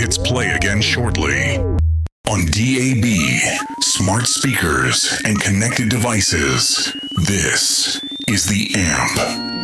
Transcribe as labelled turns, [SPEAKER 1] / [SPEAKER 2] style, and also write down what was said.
[SPEAKER 1] hits play again shortly. On DAB, smart speakers, and connected devices, this is The Amp.